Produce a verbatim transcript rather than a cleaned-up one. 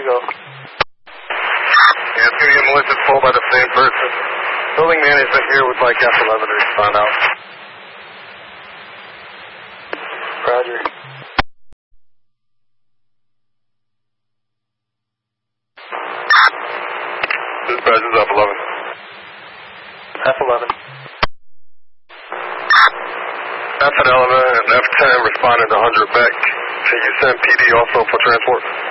we go. Yeah, it's going to get malicious pulled by the same person. Building management here would like F eleven to respond out. Roger. Dispatch is F eleven. F eleven. F eleven and F ten responded to one hundred Beck. Can you send P D also for transport?